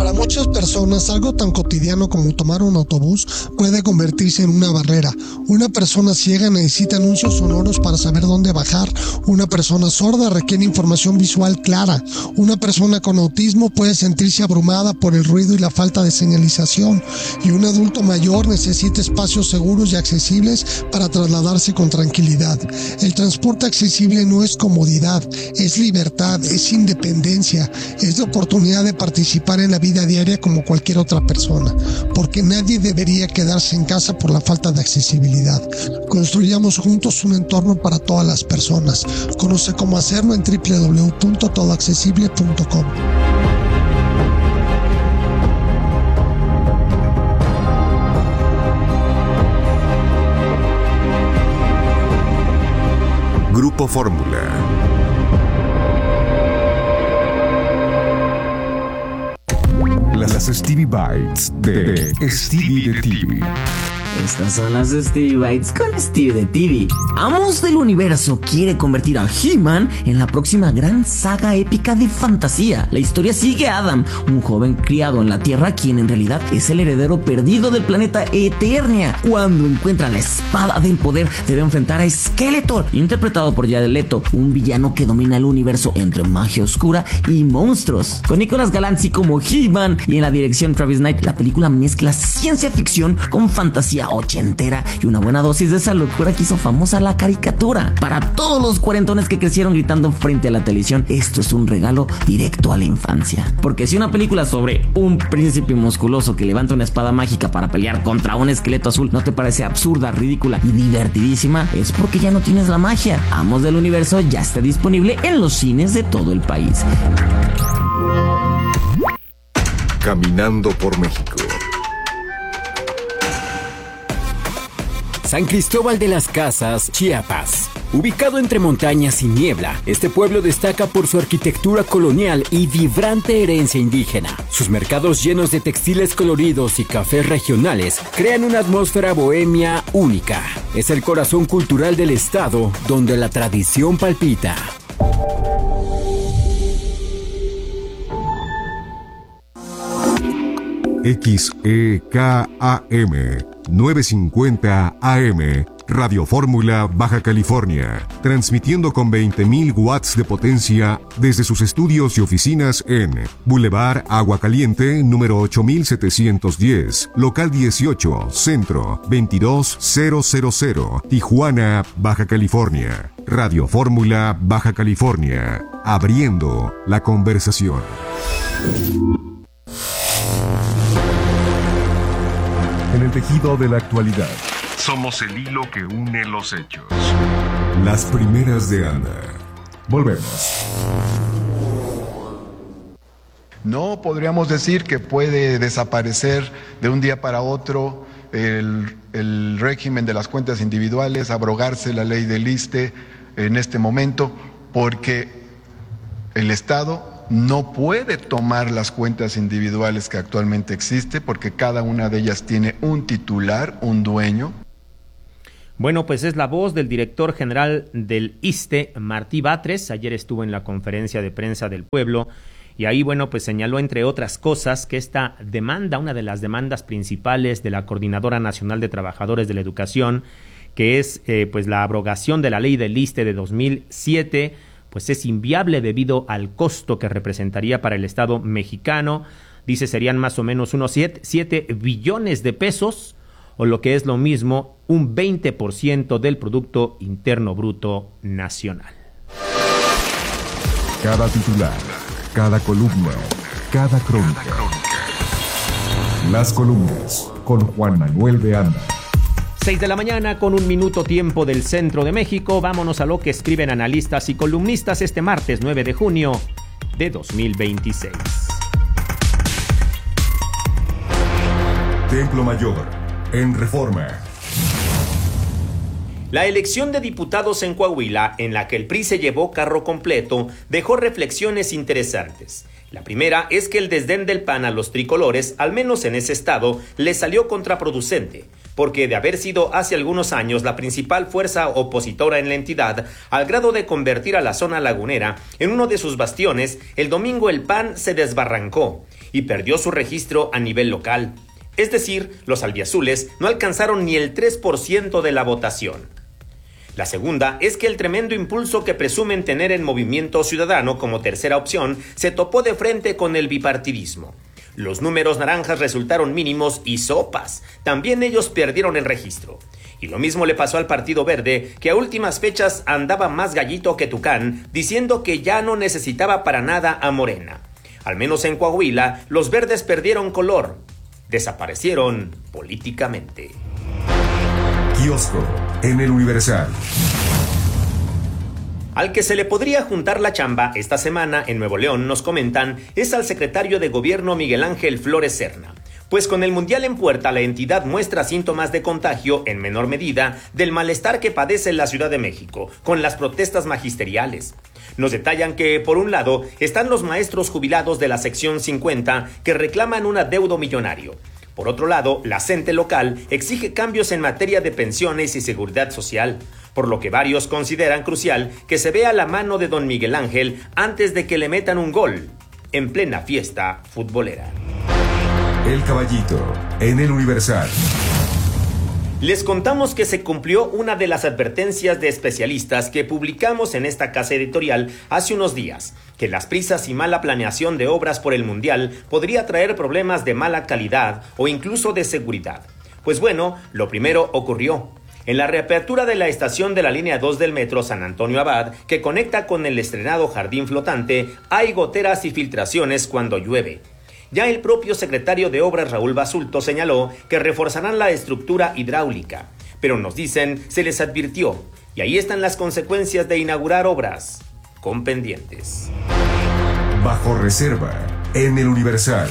Para muchas personas, algo tan cotidiano como tomar un autobús puede convertirse en una barrera. Una persona ciega necesita anuncios sonoros para saber dónde bajar. Una persona sorda requiere información visual clara. Una persona con autismo puede sentirse abrumada por el ruido y la falta de señalización. Y un adulto mayor necesita espacios seguros y accesibles para trasladarse con tranquilidad. El transporte accesible no es comodidad, es libertad, es independencia, es la oportunidad de participar en la vida diaria como cualquier otra persona, porque nadie debería quedarse en casa por la falta de accesibilidad. Construyamos juntos un entorno para todas las personas. Conoce cómo hacerlo en www.todoaccesible.com. Grupo Fórmula. Las Stevie Bites de Stevie de TV. Estas son las Stevie Bites con Stevie de TV. Amos del Universo quiere convertir a He-Man en la próxima gran saga épica de fantasía. La historia sigue a Adam, un joven criado en la Tierra, quien en realidad es el heredero perdido del planeta Eternia. Cuando encuentra la espada del poder, debe enfrentar a Skeletor, interpretado por Jared Leto, un villano que domina el universo entre magia oscura y monstruos. Con Nicolas Galanzi como He-Man y en la dirección Travis Knight, la película mezcla ciencia ficción con fantasía ochentera y una buena dosis de esa locura que hizo famosa la caricatura. Para todos los cuarentones que crecieron gritando frente a la televisión, esto es un regalo directo a la infancia. Porque si una película sobre un príncipe musculoso que levanta una espada mágica para pelear contra un esqueleto azul no te parece absurda, ridícula y divertidísima, es porque ya no tienes la magia. Amos del Universo ya está disponible en los cines de todo el país. Caminando por México. San Cristóbal de las Casas, Chiapas. Ubicado entre montañas y niebla, este pueblo destaca por su arquitectura colonial y vibrante herencia indígena. Sus mercados llenos de textiles coloridos y cafés regionales crean una atmósfera bohemia única. Es el corazón cultural del estado, donde la tradición palpita. XEKAM 950 AM, Radio Fórmula, Baja California, transmitiendo con 20.000 watts de potencia desde sus estudios y oficinas en Boulevard Agua Caliente, número 8710, local 18, centro 22000, Tijuana, Baja California. Radio Fórmula, Baja California, abriendo la conversación. En el tejido de la actualidad, somos el hilo que une los hechos. Las primeras de Ana. Volvemos. No podríamos decir que puede desaparecer de un día para otro el régimen de las cuentas individuales, abrogarse la ley del ISSSTE en este momento, porque el Estado no puede tomar las cuentas individuales que actualmente existen, porque cada una de ellas tiene un titular, un dueño. Bueno, pues es la voz del director general del ISSSTE, Martí Batres. Ayer estuvo en la conferencia de prensa del pueblo y ahí, bueno, pues señaló, entre otras cosas, que esta demanda, una de las demandas principales de la Coordinadora Nacional de Trabajadores de la Educación, que es pues la abrogación de la ley del ISSSTE de 2007, pues es inviable debido al costo que representaría para el Estado mexicano. Dice serían más o menos unos 7 billones de pesos, o lo que es lo mismo, un 20% del Producto Interno Bruto Nacional. Cada titular, cada columna, cada crónica. Las columnas con Juan Manuel de Anda. 6 de la mañana con 1 minuto tiempo del centro de México. Vámonos a lo que escriben analistas y columnistas este martes 9 de junio de 2026. Templo Mayor, en Reforma. La elección de diputados en Coahuila, en la que el PRI se llevó carro completo, dejó reflexiones interesantes. La primera es que el desdén del PAN a los tricolores, al menos en ese estado, le salió contraproducente, porque de haber sido hace algunos años la principal fuerza opositora en la entidad, al grado de convertir a la zona lagunera en uno de sus bastiones, el domingo el PAN se desbarrancó y perdió su registro a nivel local. Es decir, los albiazules no alcanzaron ni el 3% de la votación. La segunda es que el tremendo impulso que presumen tener en Movimiento Ciudadano como tercera opción se topó de frente con el bipartidismo. Los números naranjas resultaron mínimos y sopas. También ellos perdieron el registro. Y lo mismo le pasó al Partido Verde, que a últimas fechas andaba más gallito que tucán, diciendo que ya no necesitaba para nada a Morena. Al menos en Coahuila, los verdes perdieron color. Desaparecieron políticamente. Kiosco en el Universal. Al que se le podría juntar la chamba esta semana en Nuevo León, nos comentan, es al secretario de Gobierno Miguel Ángel Flores Serna. Pues con el Mundial en puerta, la entidad muestra síntomas de contagio, en menor medida, del malestar que padece la Ciudad de México, con las protestas magisteriales. Nos detallan que, por un lado, están los maestros jubilados de la sección 50 que reclaman un adeudo millonario. Por otro lado, la CENTE local exige cambios en materia de pensiones y seguridad social, por lo que varios consideran crucial que se vea la mano de don Miguel Ángel antes de que le metan un gol en plena fiesta futbolera. El Caballito en el Universal. Les contamos que se cumplió una de las advertencias de especialistas que publicamos en esta casa editorial hace unos días, que las prisas y mala planeación de obras por el Mundial podría traer problemas de mala calidad o incluso de seguridad. Pues bueno, lo primero ocurrió. En la reapertura de la estación de la línea 2 del metro San Antonio Abad, que conecta con el estrenado Jardín Flotante, hay goteras y filtraciones cuando llueve. Ya el propio secretario de Obras Raúl Basulto señaló que reforzarán la estructura hidráulica, pero nos dicen se les advirtió, y ahí están las consecuencias de inaugurar obras con pendientes. Bajo reserva en el Universal.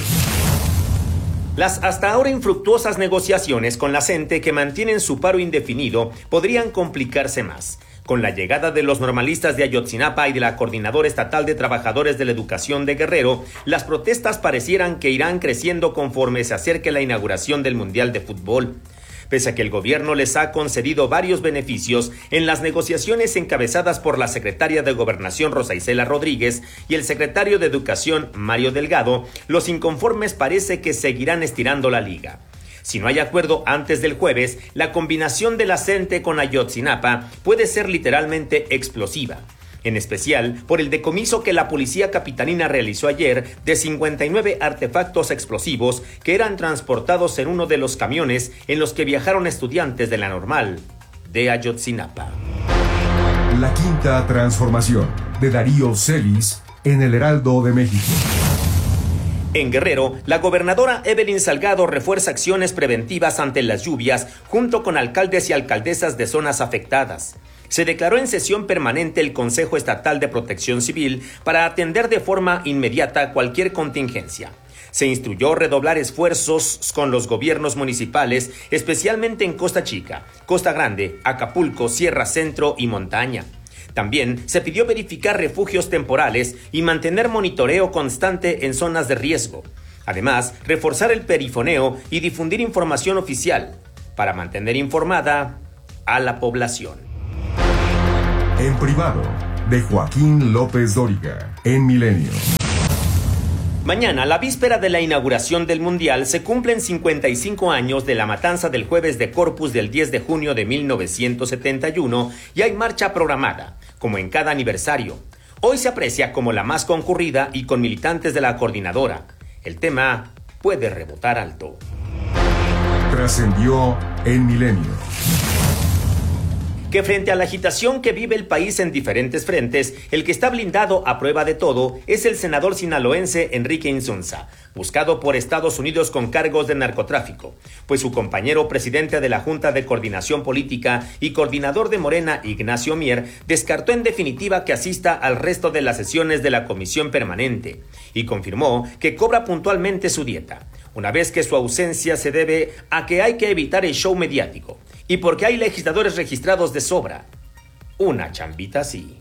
Las hasta ahora infructuosas negociaciones con la CENTE, que mantienen su paro indefinido, podrían complicarse más. Con la llegada de los normalistas de Ayotzinapa y de la Coordinadora Estatal de Trabajadores de la Educación de Guerrero, las protestas parecieran que irán creciendo conforme se acerque la inauguración del Mundial de Fútbol. Pese a que el gobierno les ha concedido varios beneficios en las negociaciones encabezadas por la secretaria de Gobernación Rosa Isela Rodríguez y el secretario de Educación Mario Delgado, los inconformes parece que seguirán estirando la liga. Si no hay acuerdo antes del jueves, la combinación de la CENTE con Ayotzinapa puede ser literalmente explosiva. En especial por el decomiso que la policía capitalina realizó ayer de 59 artefactos explosivos que eran transportados en uno de los camiones en los que viajaron estudiantes de la Normal de Ayotzinapa. La quinta transformación de Darío Celis en el Heraldo de México. En Guerrero, la gobernadora Evelyn Salgado refuerza acciones preventivas ante las lluvias junto con alcaldes y alcaldesas de zonas afectadas. Se declaró en sesión permanente el Consejo Estatal de Protección Civil para atender de forma inmediata cualquier contingencia. Se instruyó redoblar esfuerzos con los gobiernos municipales, especialmente en Costa Chica, Costa Grande, Acapulco, Sierra Centro y Montaña. También se pidió verificar refugios temporales y mantener monitoreo constante en zonas de riesgo. Además, reforzar el perifoneo y difundir información oficial para mantener informada a la población. En privado, de Joaquín López Dóriga, en Milenio. Mañana, la víspera de la inauguración del Mundial, se cumplen 55 años de la matanza del Jueves de Corpus del 10 de junio de 1971 y hay marcha programada, como en cada aniversario. Hoy se aprecia como la más concurrida y con militantes de la coordinadora. El tema puede rebotar alto. Trascendió en Milenio. Que frente a la agitación que vive el país en diferentes frentes, el que está blindado a prueba de todo es el senador sinaloense Enrique Insunza, buscado por Estados Unidos con cargos de narcotráfico, pues su compañero presidente de la Junta de Coordinación Política y coordinador de Morena, Ignacio Mier, descartó en definitiva que asista al resto de las sesiones de la Comisión Permanente y confirmó que cobra puntualmente su dieta, una vez que su ausencia se debe a que hay que evitar el show mediático. Y porque hay legisladores registrados de sobra. Una chambita así.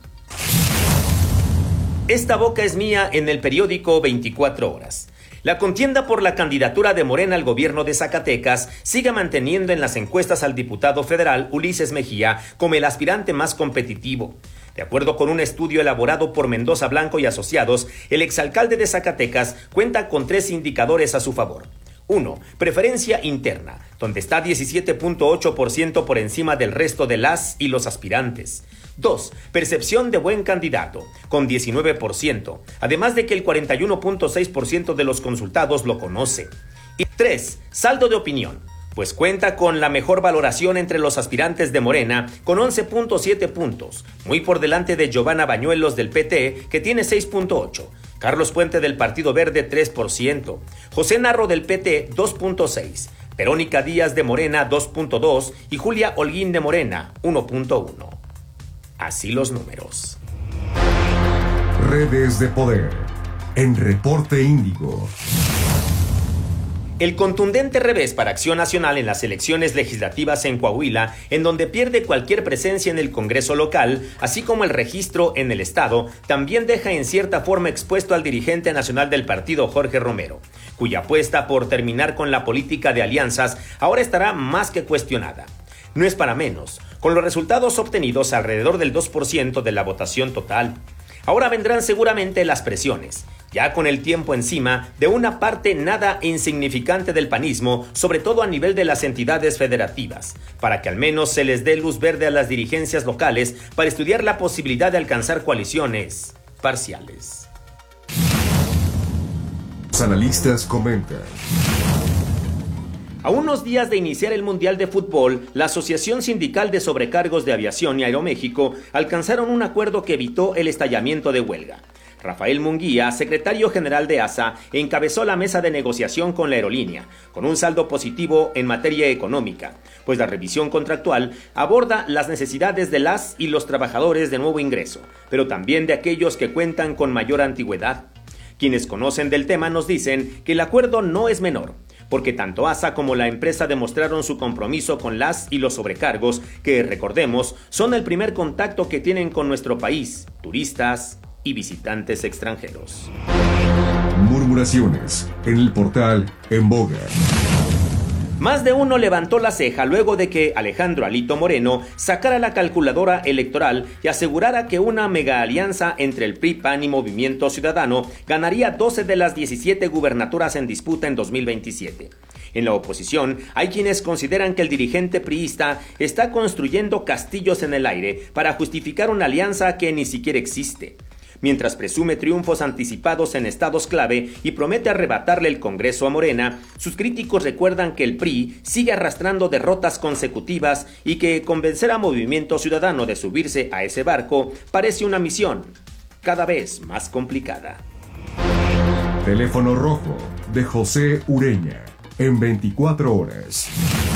Esta boca es mía en el periódico 24 Horas. La contienda por la candidatura de Morena al gobierno de Zacatecas sigue manteniendo en las encuestas al diputado federal Ulises Mejía como el aspirante más competitivo. De acuerdo con un estudio elaborado por Mendoza Blanco y Asociados, el exalcalde de Zacatecas cuenta con 3 indicadores a su favor. 1. Preferencia interna, donde está 17.8% por encima del resto de las y los aspirantes. 2. Percepción de buen candidato, con 19%, además de que el 41.6% de los consultados lo conoce. Y 3. Saldo de opinión, pues cuenta con la mejor valoración entre los aspirantes de Morena, con 11.7 puntos, muy por delante de Giovanna Bañuelos del PT, que tiene 6.8, Carlos Puente del Partido Verde 3%, José Narro del PT 2.6, Verónica Díaz de Morena 2.2 y Julia Holguín de Morena 1.1. Así los números. Redes de poder. En Reporte Índigo. El contundente revés para Acción Nacional en las elecciones legislativas en Coahuila, en donde pierde cualquier presencia en el Congreso local, así como el registro en el Estado, también deja en cierta forma expuesto al dirigente nacional del partido, Jorge Romero, cuya apuesta por terminar con la política de alianzas ahora estará más que cuestionada. No es para menos, con los resultados obtenidos alrededor del 2% de la votación total. Ahora vendrán seguramente las presiones, ya con el tiempo encima, de una parte nada insignificante del panismo, sobre todo a nivel de las entidades federativas, para que al menos se les dé luz verde a las dirigencias locales para estudiar la posibilidad de alcanzar coaliciones parciales. Los analistas comentan. A unos días de iniciar el Mundial de Fútbol, la Asociación Sindical de Sobrecargos de Aviación y Aeroméxico alcanzaron un acuerdo que evitó el estallamiento de huelga. Rafael Munguía, secretario general de ASA, encabezó la mesa de negociación con la aerolínea, con un saldo positivo en materia económica, pues la revisión contractual aborda las necesidades de las y los trabajadores de nuevo ingreso, pero también de aquellos que cuentan con mayor antigüedad. Quienes conocen del tema nos dicen que el acuerdo no es menor, porque tanto ASA como la empresa demostraron su compromiso con las y los sobrecargos, que, recordemos, son el primer contacto que tienen con nuestro país, turistas y visitantes extranjeros. Murmuraciones en el portal En Boga. Más de uno levantó la ceja luego de que Alejandro Alito Moreno sacara la calculadora electoral y asegurara que una mega alianza entre el PRI, PAN y Movimiento Ciudadano ganaría 12 de las 17 gubernaturas en disputa en 2027. En la oposición, hay quienes consideran que el dirigente priista está construyendo castillos en el aire para justificar una alianza que ni siquiera existe. Mientras presume triunfos anticipados en estados clave y promete arrebatarle el Congreso a Morena, sus críticos recuerdan que el PRI sigue arrastrando derrotas consecutivas y que convencer a Movimiento Ciudadano de subirse a ese barco parece una misión cada vez más complicada. Teléfono rojo de José Ureña en 24 horas.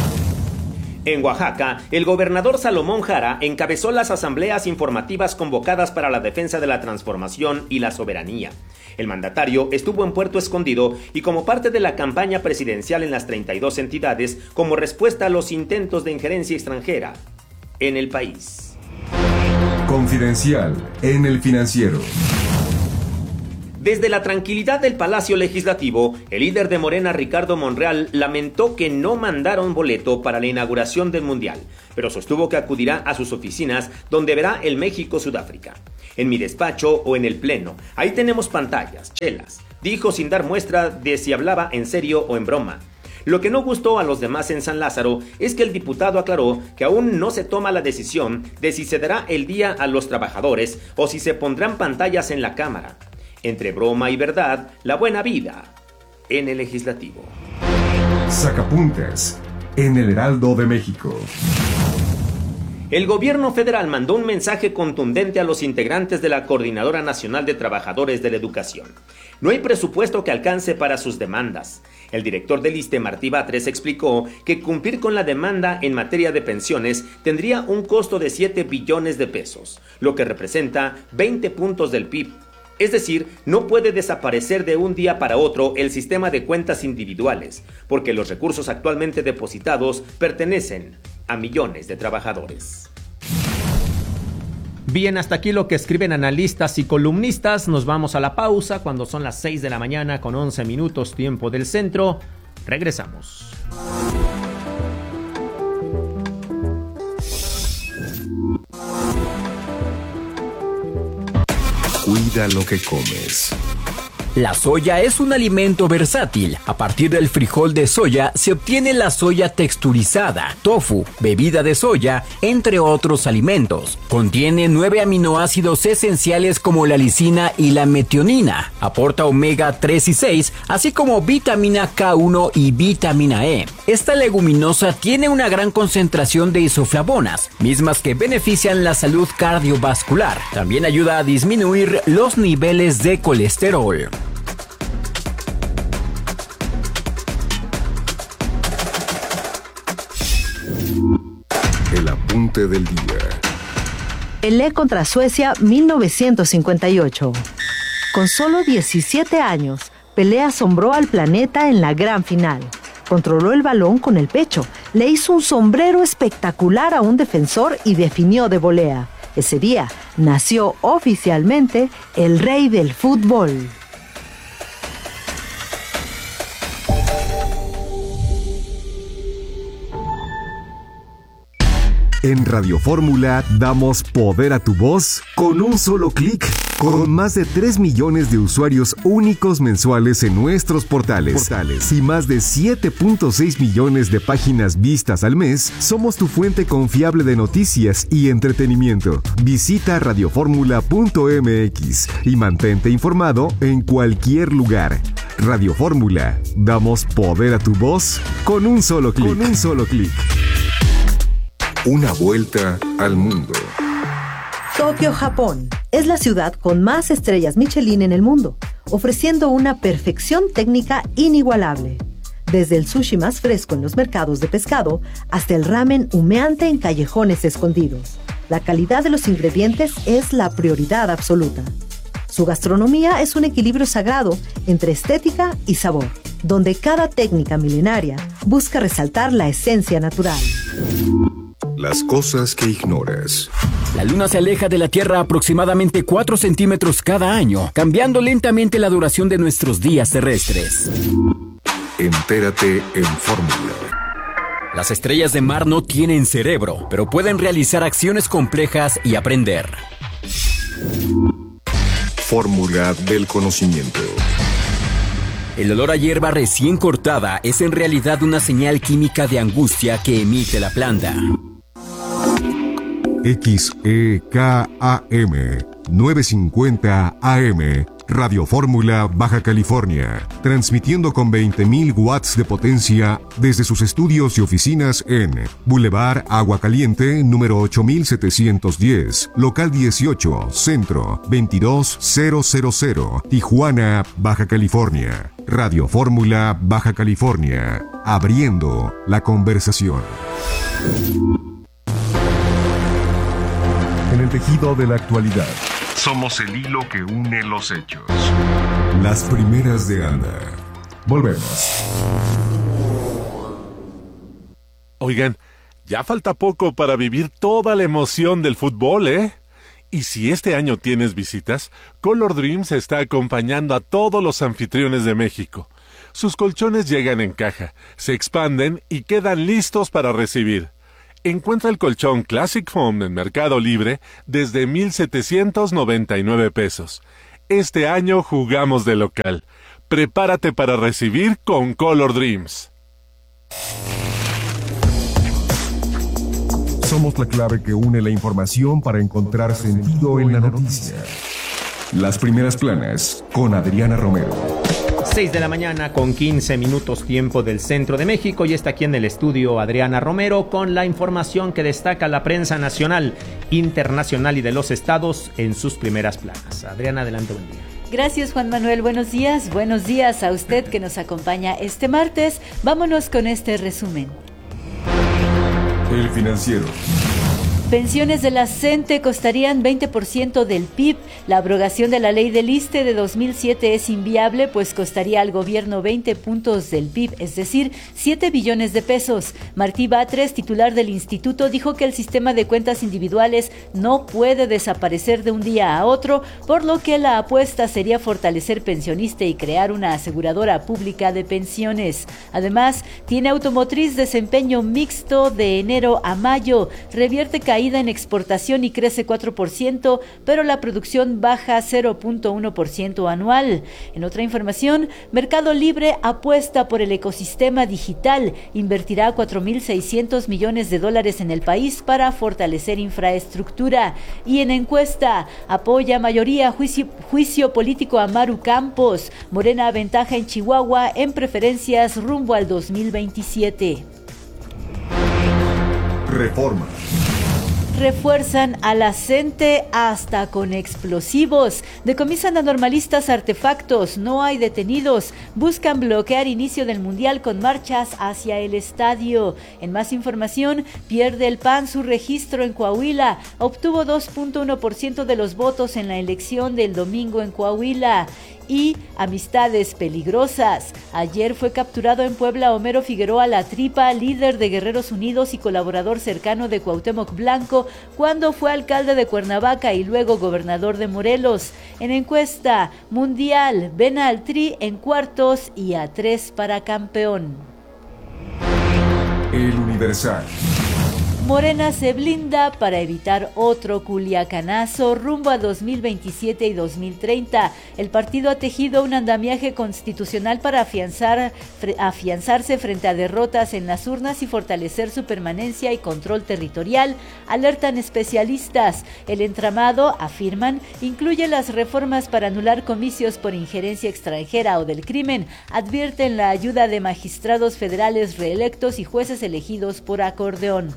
En Oaxaca, el gobernador Salomón Jara encabezó las asambleas informativas convocadas para la defensa de la transformación y la soberanía. El mandatario estuvo en Puerto Escondido y como parte de la campaña presidencial en las 32 entidades, como respuesta a los intentos de injerencia extranjera en el país. Confidencial en El Financiero. Desde la tranquilidad del Palacio Legislativo, el líder de Morena, Ricardo Monreal, lamentó que no mandaron boleto para la inauguración del Mundial, pero sostuvo que acudirá a sus oficinas donde verá el México-Sudáfrica. En mi despacho o en el Pleno, ahí tenemos pantallas, chelas, dijo sin dar muestra de si hablaba en serio o en broma. Lo que no gustó a los demás en San Lázaro es que el diputado aclaró que aún no se toma la decisión de si se dará el día a los trabajadores o si se pondrán pantallas en la Cámara. Entre broma y verdad, la buena vida en el Legislativo. Sacapuntas en el Heraldo de México. El gobierno federal mandó un mensaje contundente a los integrantes de la Coordinadora Nacional de Trabajadores de la Educación. No hay presupuesto que alcance para sus demandas. El director del ISSSTE, Martí Batres, explicó que cumplir con la demanda en materia de pensiones tendría un costo de 7 billones de pesos, lo que representa 20 puntos del PIB. Es decir, no puede desaparecer de un día para otro el sistema de cuentas individuales, porque los recursos actualmente depositados pertenecen a millones de trabajadores. Bien, hasta aquí lo que escriben analistas y columnistas. Nos vamos a la pausa cuando son las 6 de la mañana con 11 minutos tiempo del centro. Regresamos. cuida lo que comes. La soya es un alimento versátil. A partir del frijol de soya se obtiene la soya texturizada, tofu, bebida de soya, entre otros alimentos. Contiene 9 aminoácidos esenciales como la lisina y la metionina. Aporta omega 3 y 6, así como vitamina K1 y vitamina E. Esta leguminosa tiene una gran concentración de isoflavonas, mismas que benefician la salud cardiovascular. También ayuda a disminuir los niveles de colesterol. El apunte del día. Pelé contra Suecia 1958. Con solo 17 años, Pelé asombró al planeta en la gran final. Controló el balón con el pecho, le hizo un sombrero espectacular a un defensor y definió de volea. Ese día nació oficialmente el rey del fútbol. En Radio Fórmula damos poder a tu voz con un solo clic. Con más de 3 millones de usuarios únicos mensuales en nuestros portales y más de 7.6 millones de páginas vistas al mes, somos tu fuente confiable de noticias y entretenimiento. Visita radioformula.mx y mantente informado en cualquier lugar. Radio Fórmula, damos poder a tu voz con un solo clic. Una vuelta al mundo. Tokio, Japón, es la ciudad con más estrellas Michelin en el mundo, ofreciendo una perfección técnica inigualable. Desde el sushi más fresco en los mercados de pescado hasta el ramen humeante en callejones escondidos. La calidad de los ingredientes es la prioridad absoluta. Su gastronomía es un equilibrio sagrado entre estética y sabor, donde cada técnica milenaria busca resaltar la esencia natural. Las cosas que ignoras. La Luna se aleja de la Tierra aproximadamente 4 centímetros cada año, cambiando lentamente la duración de nuestros días terrestres. Entérate en Fórmula. Las estrellas de mar no tienen cerebro, pero pueden realizar acciones complejas y aprender. Fórmula del conocimiento. El olor a hierba recién cortada es en realidad una señal química de angustia que emite la planta. XEKAM 950 AM Radio Fórmula Baja California, transmitiendo con 20.000 watts de potencia desde sus estudios y oficinas en Boulevard Agua Caliente, número 8710, local 18, Centro 22000, Tijuana, Baja California. Radio Fórmula Baja California, abriendo la conversación. En el tejido de la actualidad, somos el hilo que une los hechos. Las primeras de Anda. Volvemos. Oigan, ya falta poco para vivir toda la emoción del fútbol, ¿eh? Y si este año tienes visitas, Color Dreams está acompañando a todos los anfitriones de México. Sus colchones llegan en caja, se expanden y quedan listos para recibir. Encuentra el colchón Classic Foam en Mercado Libre desde 1,799 pesos. Este año jugamos de local. Prepárate para recibir con Color Dreams. Somos la clave que une la información para encontrar sentido en la noticia. Las primeras planas con Adriana Romero. 6 de la mañana con 15 minutos tiempo del centro de México y está aquí en el estudio Adriana Romero con la información que destaca la prensa nacional, internacional y de los estados en sus primeras planas. Adriana, adelante, buen día. Gracias, Juan Manuel. Buenos días a usted que nos acompaña este martes. Vámonos con este resumen. El Financiero. Pensiones de la CENTE costarían 20% del PIB. La abrogación de la ley del ISSSTE de 2007 es inviable, pues costaría al gobierno 20 puntos del PIB, es decir, 7 billones de pesos. Martí Batres, titular del instituto, dijo que el sistema de cuentas individuales no puede desaparecer de un día a otro, por lo que la apuesta sería fortalecer Pensioniste y crear una aseguradora pública de pensiones. Además, tiene automotriz desempeño mixto de enero a mayo, revierte caída caída en exportación y crece 4%, pero la producción baja 0.1% anual. En otra información, Mercado Libre apuesta por el ecosistema digital, invertirá $4.600 millones en el país para fortalecer infraestructura. Y en encuesta, apoya mayoría juicio político a Maru Campos. Morena aventaja en Chihuahua en preferencias rumbo al 2027. Reforma. Refuerzan a la CENTE hasta con explosivos. Decomisan a normalistas artefactos. No hay detenidos. Buscan bloquear inicio del Mundial con marchas hacia el estadio. En más información, pierde el PAN su registro en Coahuila. Obtuvo 2.1% de los votos en la elección del domingo en Coahuila. Y amistades peligrosas. Ayer fue capturado en Puebla Homero Figueroa La Tripa, líder de Guerreros Unidos y colaborador cercano de Cuauhtémoc Blanco, cuando fue alcalde de Cuernavaca y luego gobernador de Morelos. En encuesta mundial, ven al Tri en cuartos y a 3 para campeón. El Universal. Morena se blinda para evitar otro culiacanazo rumbo a 2027 y 2030. El partido ha tejido un andamiaje constitucional para afianzarse frente a derrotas en las urnas y fortalecer su permanencia y control territorial, alertan especialistas. El entramado, afirman, incluye las reformas para anular comicios por injerencia extranjera o del crimen, advierten la ayuda de magistrados federales reelectos y jueces elegidos por acordeón.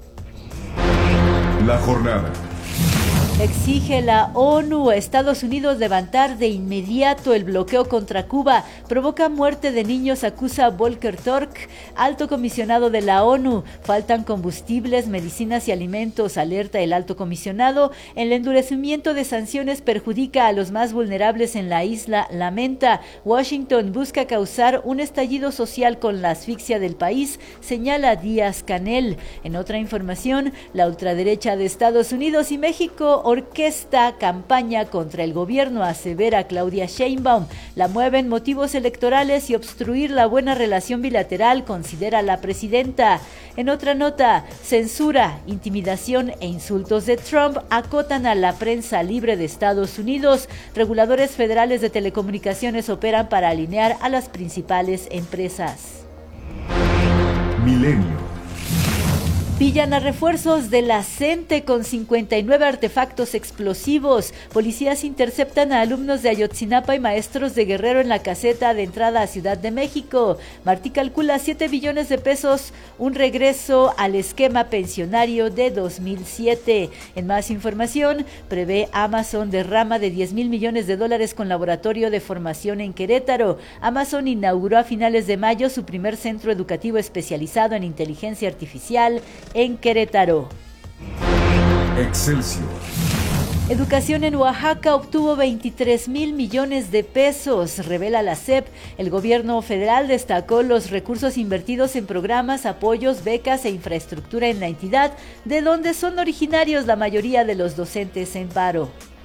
La jornada. Exige la ONU a Estados Unidos levantar de inmediato el bloqueo contra Cuba. Provoca muerte de niños, acusa Volker Turk, alto comisionado de la ONU. Faltan combustibles, medicinas y alimentos, alerta el alto comisionado. El endurecimiento de sanciones perjudica a los más vulnerables en la isla, lamenta. Washington busca causar un estallido social con la asfixia del país, señala Díaz-Canel. En otra información, la ultraderecha de Estados Unidos y México orquesta campaña contra el gobierno, asevera Claudia Sheinbaum. La mueven motivos electorales y obstruir la buena relación bilateral, considera la presidenta. En otra nota, censura, intimidación e insultos de Trump acotan a la prensa libre de Estados Unidos. Reguladores federales de telecomunicaciones operan para alinear a las principales empresas. Milenio. Pillan a refuerzos de la CENTE con 59 artefactos explosivos. Policías interceptan a alumnos de Ayotzinapa y maestros de Guerrero en la caseta de entrada a Ciudad de México. Martí calcula 7 billones de pesos, un regreso al esquema pensionario de 2007. En más información, prevé Amazon derrama de $10,000 millones con laboratorio de formación en Querétaro. Amazon inauguró a finales de mayo su primer centro educativo especializado en inteligencia artificial en Querétaro. Excelsior. Educación en Oaxaca obtuvo 23,000 millones de pesos, revela la SEP. El gobierno federal destacó los recursos invertidos en programas, apoyos, becas e infraestructura en la entidad, de donde son originarios la mayoría de los docentes en paro.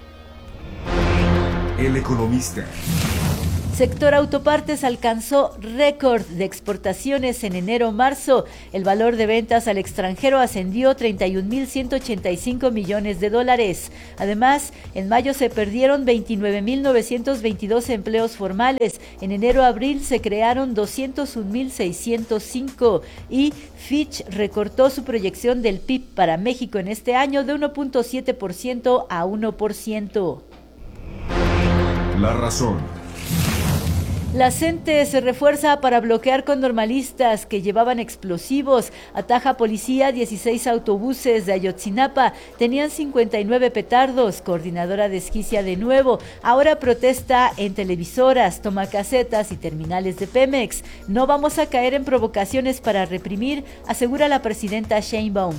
El Economista. Sector autopartes alcanzó récord de exportaciones en enero-marzo. El valor de ventas al extranjero ascendió 31,185 millones de dólares. Además, en mayo se perdieron 29,922 empleos formales. En enero-abril se crearon 201,605 y Fitch recortó su proyección del PIB para México en este año de 1.7% a 1%. La razón. La CENTE se refuerza para bloquear con normalistas que llevaban explosivos. Ataja policía 16 autobuses de Ayotzinapa. Tenían 59 petardos. Coordinadora desquicia de nuevo. Ahora protesta en televisoras, tomacasetas y terminales de Pemex. No vamos a caer en provocaciones para reprimir, asegura la presidenta Sheinbaum.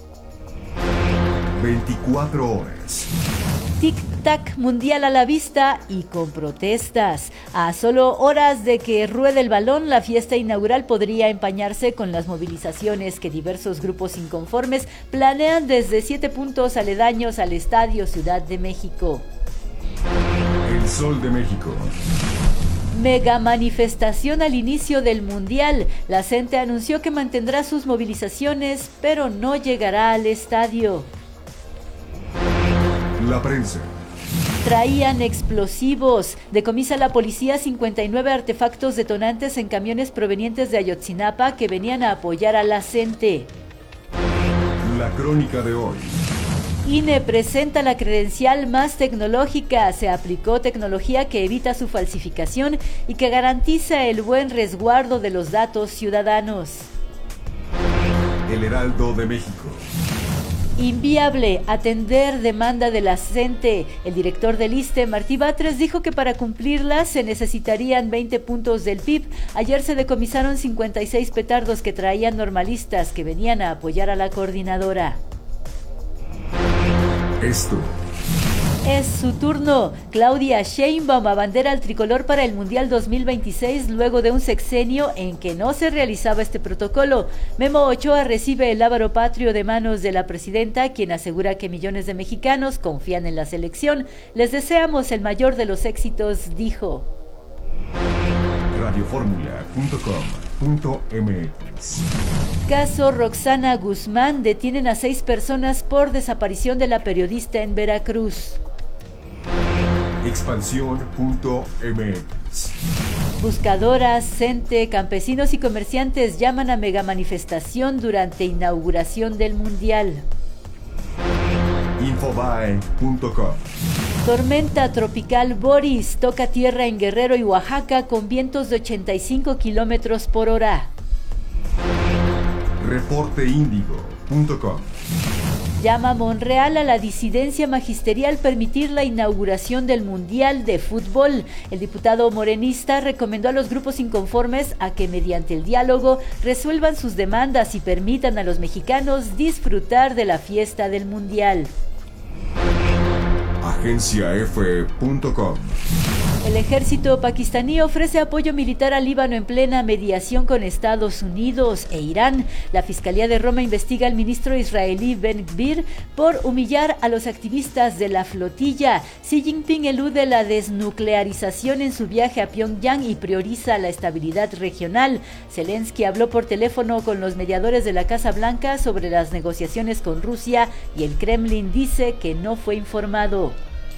24 horas. Tic-tac mundial a la vista y con protestas. A solo horas de que ruede el balón, la fiesta inaugural podría empañarse con las movilizaciones que diversos grupos inconformes planean desde 7 puntos aledaños al Estadio Ciudad de México. El Sol de México. Mega manifestación al inicio del Mundial. La CENTE anunció que mantendrá sus movilizaciones, pero no llegará al estadio. La prensa. Traían explosivos. Decomisa la policía 59 artefactos detonantes en camiones provenientes de Ayotzinapa que venían a apoyar a la CENTE. La crónica de hoy. INE presenta la credencial más tecnológica. Se aplicó tecnología que evita su falsificación y que garantiza el buen resguardo de los datos ciudadanos. El Heraldo de México. Inviable atender demanda de la CENTE. El director del ISSSTE, Martí Batres, dijo que para cumplirla se necesitarían 20 puntos del PIB. Ayer se decomisaron 56 petardos que traían normalistas que venían a apoyar a la coordinadora. Esto es su turno. Claudia Sheinbaum abandera el tricolor para el Mundial 2026 luego de un sexenio en que no se realizaba este protocolo. Memo Ochoa recibe el lábaro patrio de manos de la presidenta, quien asegura que millones de mexicanos confían en la selección. Les deseamos el mayor de los éxitos, dijo. radioformula.com.mx. Caso Roxana Guzmán. Detienen a 6 personas por desaparición de la periodista en Veracruz. Expansión.mx. Buscadoras, CENTE, campesinos y comerciantes llaman a megamanifestación durante inauguración del Mundial. Infobae.com. Tormenta tropical Boris toca tierra en Guerrero y Oaxaca con vientos de 85 kilómetros por hora. Reporteindigo.com. Llama Monreal a la disidencia magisterial permitir la inauguración del Mundial de Fútbol. El diputado morenista recomendó a los grupos inconformes a que mediante el diálogo resuelvan sus demandas y permitan a los mexicanos disfrutar de la fiesta del Mundial. Agenciaf.com. El ejército pakistaní ofrece apoyo militar al Líbano en plena mediación con Estados Unidos e Irán. La Fiscalía de Roma investiga al ministro israelí Ben Gvir por humillar a los activistas de la flotilla. Xi Jinping elude la desnuclearización en su viaje a Pyongyang y prioriza la estabilidad regional. Zelensky habló por teléfono con los mediadores de la Casa Blanca sobre las negociaciones con Rusia y el Kremlin dice que no fue informado.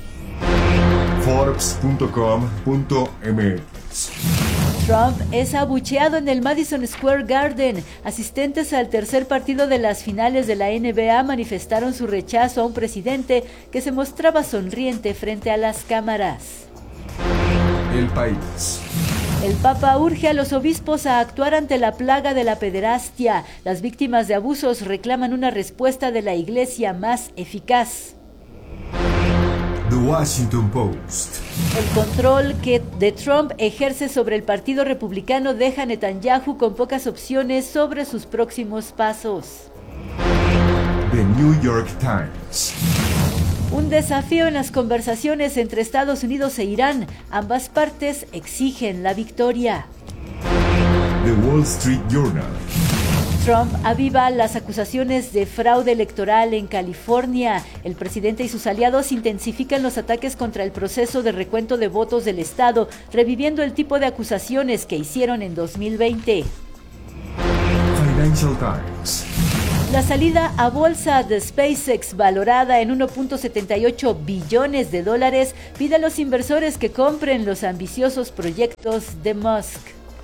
Forbes.com.mx. Trump es abucheado en el Madison Square Garden. Asistentes al tercer partido de las finales de la NBA manifestaron su rechazo a un presidente que se mostraba sonriente frente a las cámaras. El País. El Papa urge a los obispos a actuar ante la plaga de la pederastia. Las víctimas de abusos reclaman una respuesta de la Iglesia más eficaz. The Washington Post. El control que de Trump ejerce sobre el Partido Republicano deja a Netanyahu con pocas opciones sobre sus próximos pasos. The New York Times. Un desafío en las conversaciones entre Estados Unidos e Irán. Ambas partes exigen la victoria. The Wall Street Journal. Trump aviva las acusaciones de fraude electoral en California. El presidente y sus aliados intensifican los ataques contra el proceso de recuento de votos del estado, reviviendo el tipo de acusaciones que hicieron en 2020. Financial Times. La salida a bolsa de SpaceX, valorada en 1.78 billones de dólares, pide a los inversores que compren los ambiciosos proyectos de Musk.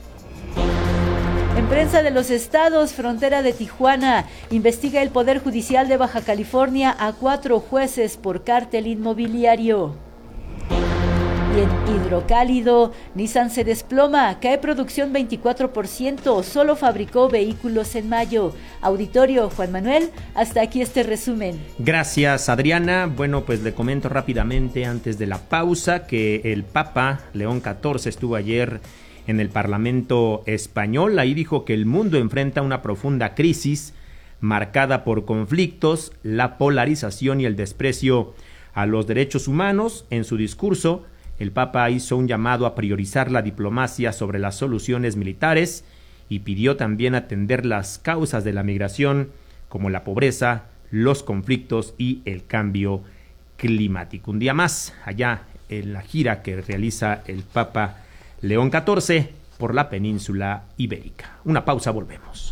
En prensa de los estados, frontera de Tijuana, investiga el Poder Judicial de Baja California a 4 jueces por cártel inmobiliario. Y en Hidrocálido, Nissan se desploma, cae producción 24%, solo fabricó vehículos en mayo. Auditorio, Juan Manuel, hasta aquí este resumen. Gracias, Adriana. Bueno, pues le comento rápidamente antes de la pausa que el Papa León XIV estuvo ayer en el Parlamento español. Ahí dijo que el mundo enfrenta una profunda crisis marcada por conflictos, la polarización y el desprecio a los derechos humanos. En su discurso, el Papa hizo un llamado a priorizar la diplomacia sobre las soluciones militares y pidió también atender las causas de la migración, como la pobreza, los conflictos y el cambio climático. Un día más, allá en la gira que realiza el Papa León 14 por la península ibérica. Una pausa, volvemos.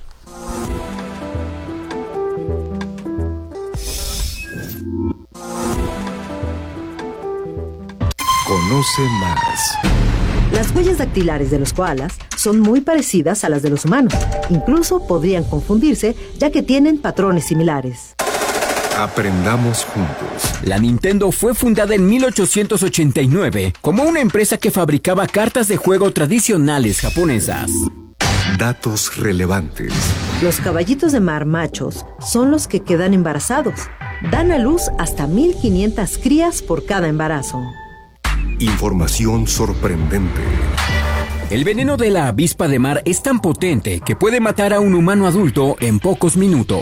Conoce más. Las huellas dactilares de los koalas son muy parecidas a las de los humanos. Incluso podrían confundirse, ya que tienen patrones similares. Aprendamos juntos. La Nintendo fue fundada en 1889 como una empresa que fabricaba cartas de juego tradicionales japonesas. Datos relevantes. Los caballitos de mar machos son los que quedan embarazados. Dan a luz hasta 1,500 crías por cada embarazo. Información sorprendente. El veneno de la avispa de mar es tan potente que puede matar a un humano adulto en pocos minutos.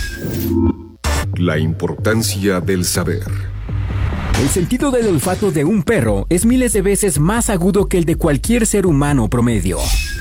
La importancia del saber. El sentido del olfato de un perro es miles de veces más agudo que el de cualquier ser humano promedio.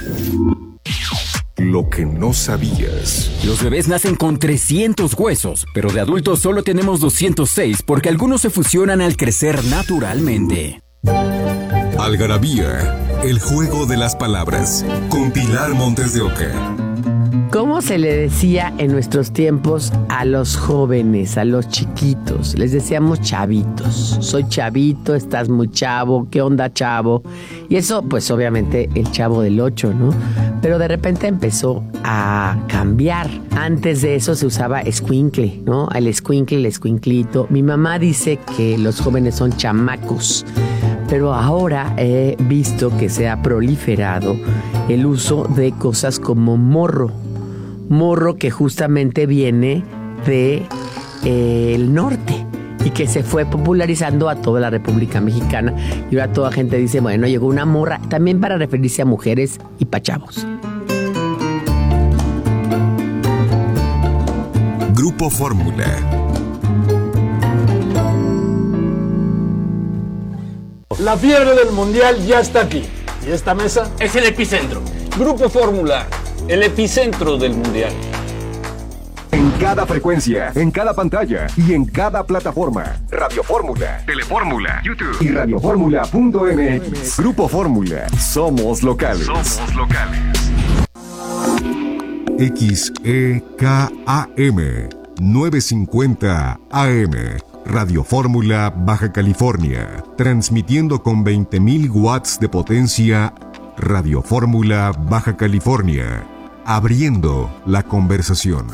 Lo que no sabías. Los bebés nacen con 300 huesos, pero de adultos solo tenemos 206 porque algunos se fusionan al crecer naturalmente. Algarabía, el juego de las palabras, con Pilar Montes de Oca. ¿Cómo se le decía en nuestros tiempos a los jóvenes, a los chiquitos? Les decíamos chavitos. Soy chavito, estás muy chavo, ¿qué onda, chavo? Y eso, pues obviamente el Chavo del 8, ¿no? Pero de repente empezó a cambiar. Antes de eso se usaba escuincle, ¿no? El escuincle, el escuinclito. Mi mamá dice que los jóvenes son chamacos. Pero ahora he visto que se ha proliferado el uso de cosas como morro. Morro que justamente viene de el norte y que se fue popularizando a toda la República Mexicana. Y ahora toda gente dice, bueno, llegó una morra, también para referirse a mujeres y pa' chavos. Grupo Fórmula. La fiebre del mundial ya está aquí. ¿Y esta mesa? Es el epicentro. Grupo Fórmula, el epicentro del mundial. En cada frecuencia, en cada pantalla y en cada plataforma. Radio Fórmula, Telefórmula, YouTube y radioformula.mx. Grupo Fórmula. Somos locales. Somos locales. XEKAM 950 AM. Radio Fórmula Baja California. Transmitiendo con 20.000 watts de potencia. Radio Fórmula Baja California. Abriendo la conversación.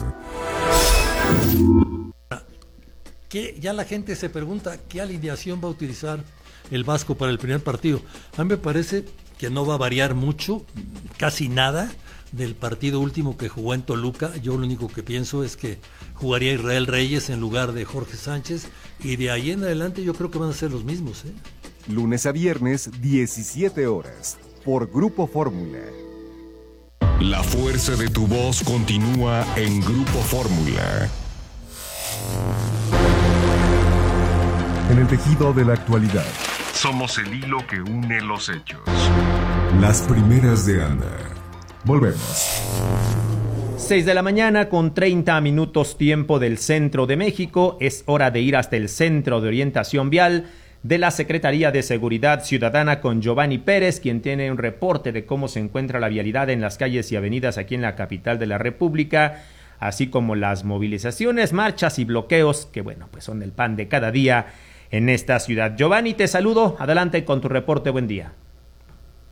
Que ya la gente se pregunta qué alineación va a utilizar el Vasco para el primer partido. A mí me parece que no va a variar mucho, casi nada, del partido último que jugó en Toluca. Yo lo único que pienso es que jugaría Israel Reyes en lugar de Jorge Sánchez, y de ahí en adelante yo creo que van a ser los mismos. Lunes a viernes, 17 horas, por Grupo Fórmula. La fuerza de tu voz continúa en Grupo Fórmula. En el tejido de la actualidad. Somos el hilo que une los hechos. Las primeras de Ana. Volvemos. 6 de la mañana con 30 minutos tiempo del centro de México. Es hora de ir hasta el Centro de Orientación Vial de la Secretaría de Seguridad Ciudadana con Giovanni Pérez, quien tiene un reporte de cómo se encuentra la vialidad en las calles y avenidas aquí en la capital de la República, así como las movilizaciones, marchas y bloqueos que, bueno, pues son el pan de cada día en esta ciudad. Giovanni, te saludo. Adelante con tu reporte. Buen día.